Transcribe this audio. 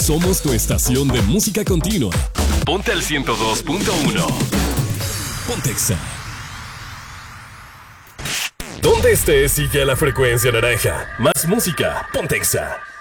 Somos tu estación de música continua. Ponte al 102.1. Pontexa. Donde estés, sigue la frecuencia naranja. Más música, Pontexa.